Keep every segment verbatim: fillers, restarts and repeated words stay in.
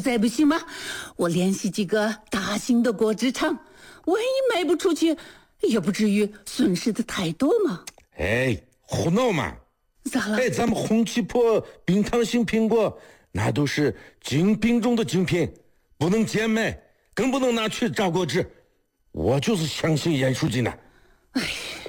再不行吗？我联系几个大型的果汁厂，万一卖不出去，也不至于损失的太多嘛。 哎，胡闹嘛！ 咋了？ 哎，咱们红旗坡冰糖型苹果，那都是精品中的精品，不能贱卖，更不能拿去榨果汁。我就是相信严书记呢。 哎，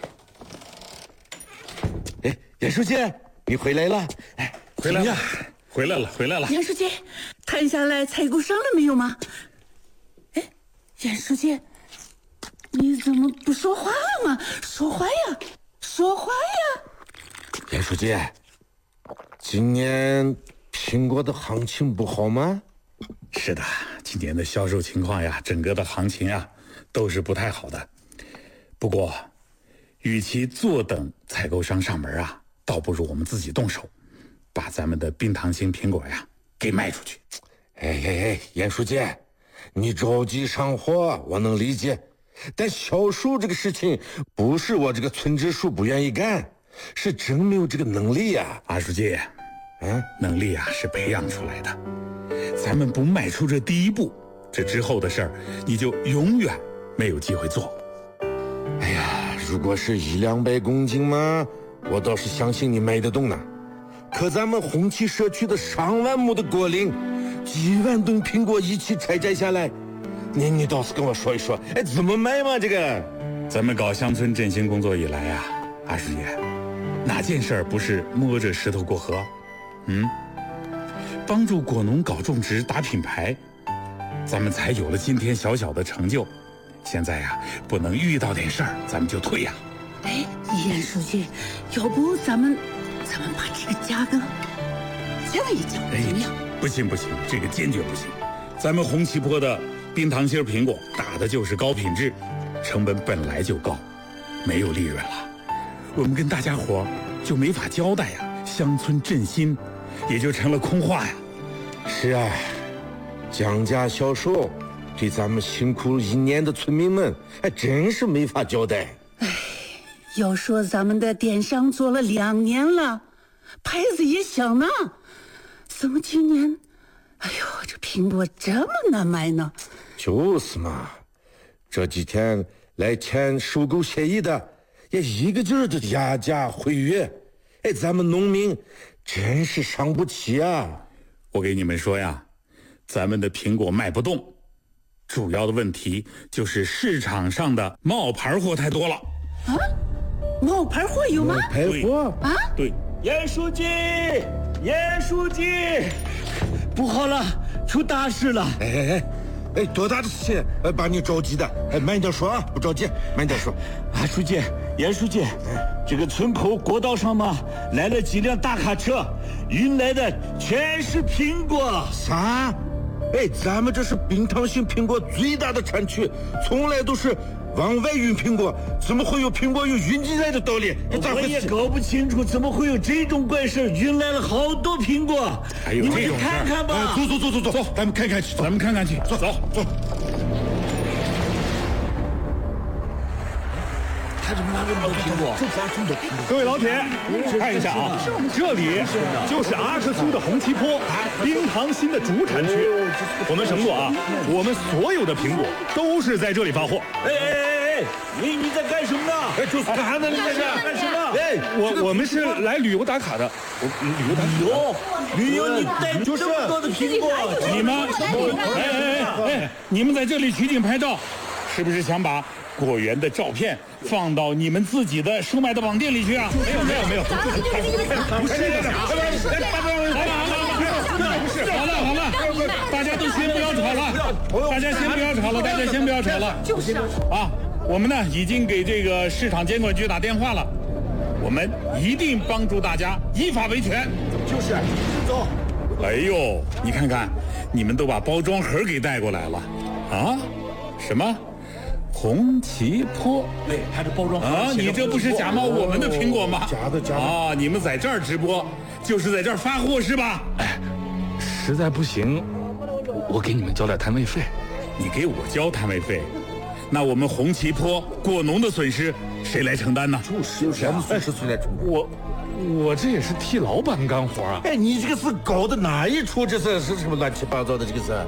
哎，严书记，你回来了？哎， 回来了，回来了，回来了。 严书记，谈下来采购上了没有吗？哎，严书记，你怎么不说话了吗？说话呀，说话呀！ 严书记，今年苹果的行情不好吗？ 是的，今年的销售情况呀，整个的行情呀，都是不太好的。不过，与其坐等采购商上门啊，倒不如我们自己动手，把咱们的冰糖型苹果呀给卖出去。 哎哎哎，严书记，你着急上货，我能理解，但销售这个事情不是我这个村支书不愿意干，是真没有这个能力呀、 啊。阿书记， 嗯， 能力啊是培养出来的，咱们不迈出这第一步，这之后的事儿你就永远没有机会做。 哎呀，如果是一两百公斤嘛，我倒是相信你卖得动呢。可咱们红旗社区的上万亩的果林，几万吨苹果一起采摘下来，你你倒是跟我说一说，哎，怎么卖嘛？这个， 咱们搞乡村振兴工作以来呀、啊，阿师爷，哪件事儿不是摸着石头过河？嗯，帮助果农搞种植、打品牌，咱们才有了今天小小的成就。现在呀、啊，不能遇到点事儿咱们就退呀。 哎，严书记，要不咱们咱们把这个价格降一降，怎么样？ 不行不行，这个坚决不行。咱们红旗坡的冰糖心苹果打的就是高品质，成本本来就高，没有利润了，我们跟大家伙就没法交代呀，乡村振兴也就成了空话呀。 是啊，降价销售对咱们辛苦一年的村民们还真是没法交代。 哎，要说咱们的电商做了两年了，牌子也响呢，怎么今年哎呦这苹果这么难卖呢？ 就是嘛，这几天来签收购协议的也一个劲儿的压价毁约，哎，咱们农民真是伤不起啊。 我给你们说呀，咱们的苹果卖不动，主要的问题就是市场上的冒牌货太多了。 啊？冒牌货有吗？ 冒牌货啊？ 对， 严书记，严书记，不好了，出大事了！ 哎哎哎，哎，多大的事情，呃，把你着急的？哎，慢点说啊，不着急，慢点说。 啊，书记，严书记，这个村口国道上嘛，来了几辆大卡车，运来的全是苹果。 啥？哎，咱们这是冰糖型苹果最大的产区，从来都是往外运苹果，怎么会有苹果有运进来的道理？ 我也搞不清楚，怎么会有这种怪事？运来了好多苹果， 还有你们这种事儿看看吧。 哎走走走走走，咱们看看去， 咱们看看去，走走走。 他怎么拿这么多苹果？ 各位老铁，看一下啊，这里就是阿克苏的红旗坡冰糖心的主产区。我们承诺啊，我们所有的苹果都是在这里发货。 哎哎哎哎，你你在干什么呢？ 哎，就是干呢，你在这干什么？ 哎， 我我们是来旅游打卡的，我旅游打卡。 旅游旅游，你带这么多的苹果， 你们，哎哎哎哎，你们在这里取景拍照，是不是想把果园的照片放到你们自己的售卖的网店里去啊？ 没有没有没有，不是的， 好了好了好了，大家都先不要吵了，大家先不要吵了，大家先不要吵了。 就是啊，我们呢已经给这个市场监管局打电话了，我们一定帮助大家依法维权。 就是走。 哎呦，你看看，你们都把包装盒给带过来了啊？什么？红旗坡？ 哎，他这包装啊，你这不是假冒我们的苹果吗？ 假的假的啊！你们在这儿直播，就是在这儿发货是吧？ 哎，实在不行，我给你们交点摊位费。 你给我交摊位费，那我们红旗坡果农的损失谁来承担呢？ 就是什么损失谁来承担？ 我我这也是替老板干活啊。 哎，你这个是搞的哪一出？这是是什么乱七八糟的？这个是。